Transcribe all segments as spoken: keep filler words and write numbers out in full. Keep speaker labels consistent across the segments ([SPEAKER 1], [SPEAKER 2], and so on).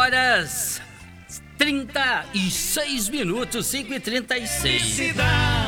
[SPEAKER 1] horas trinta e seis minutos, cinco e trinta e seis.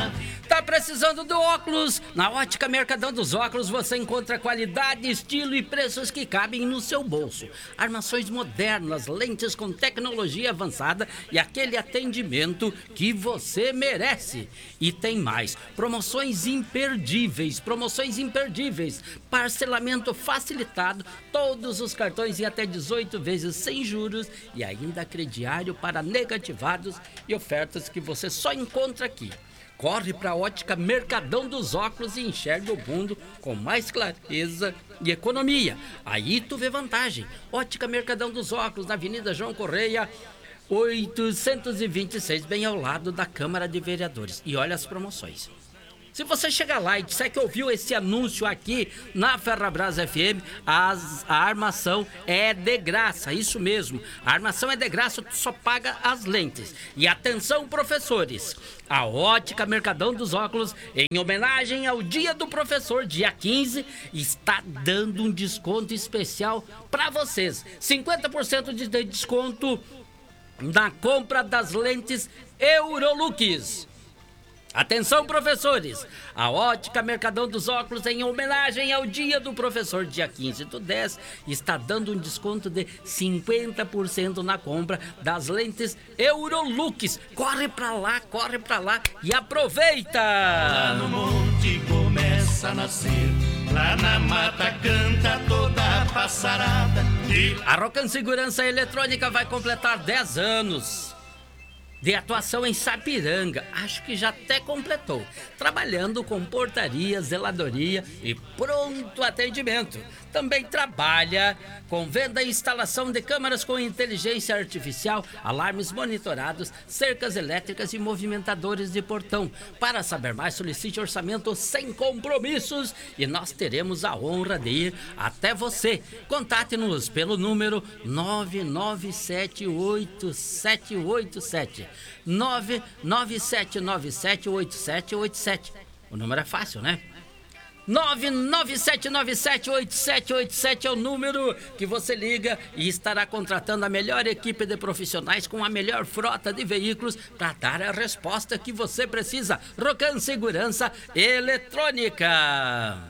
[SPEAKER 1] Tá precisando do óculos? Na Ótica Mercadão dos Óculos você encontra qualidade, estilo e preços que cabem no seu bolso. Armações modernas, lentes com tecnologia avançada e aquele atendimento que você merece. E tem mais, promoções imperdíveis, promoções imperdíveis, parcelamento facilitado, todos os cartões em até dezoito vezes sem juros e ainda crediário para negativados e ofertas que você só encontra aqui. Corre para a Ótica Mercadão dos Óculos e enxerga o mundo com mais clareza e economia. Aí tu vê vantagem. Ótica Mercadão dos Óculos, na Avenida João Correia, oitocentos e vinte e seis, bem ao lado da Câmara de Vereadores. E olha as promoções. Se você chegar lá e disser que ouviu esse anúncio aqui na Ferrabras F M, as, a armação é de graça, isso mesmo. A armação é de graça, tu só paga as lentes. E atenção, professores, a Ótica Mercadão dos Óculos, em homenagem ao Dia do Professor, dia quinze, está dando um desconto especial para vocês. cinquenta por cento de desconto na compra das lentes Eurolux. Atenção, professores! A Ótica Mercadão dos Óculos, em homenagem ao Dia do Professor, dia quinze do dez, está dando um desconto de cinquenta por cento na compra das lentes Eurolux. Corre pra lá, corre pra lá e aproveita!
[SPEAKER 2] Lá no monte começa a nascer, lá na mata canta toda a passarada. E...
[SPEAKER 1] A Rocan Segurança Eletrônica vai completar dez anos de atuação em Sapiranga, acho que já até completou, trabalhando com portaria, zeladoria e pronto atendimento. Também trabalha com venda e instalação de câmeras com inteligência artificial, alarmes monitorados, cercas elétricas e movimentadores de portão. Para saber mais, solicite orçamento sem compromissos e nós teremos a honra de ir até você. Contate-nos pelo número nove nove sete oito sete oito sete. nove nove sete nove sete oito sete oito sete. O número é fácil, né? nove nove sete nove sete oito sete oito sete é o número que você liga e estará contratando a melhor equipe de profissionais com a melhor frota de veículos para dar a resposta que você precisa. Rocan Segurança Eletrônica.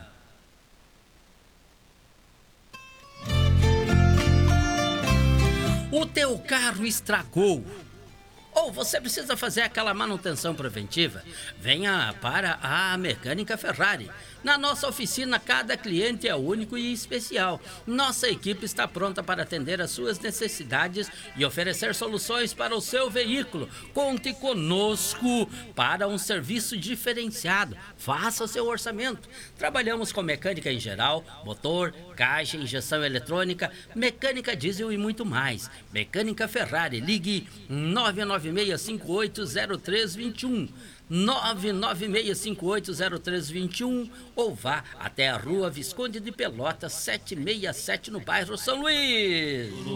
[SPEAKER 1] O teu carro estragou ou você precisa fazer aquela manutenção preventiva? Venha para a Mecânica Ferrari. Na nossa oficina, cada cliente é único e especial. Nossa equipe está pronta para atender às suas necessidades e oferecer soluções para o seu veículo. Conte conosco para um serviço diferenciado. Faça o seu orçamento. Trabalhamos com mecânica em geral, motor, caixa, injeção eletrônica, mecânica diesel e muito mais. Mecânica Ferrari. Ligue nove nove seis cinco oito zero três dois um. nove nove seis cinco oito zero três dois um ou vá até a Rua Visconde de Pelotas setecentos e sessenta e sete no bairro São Luís.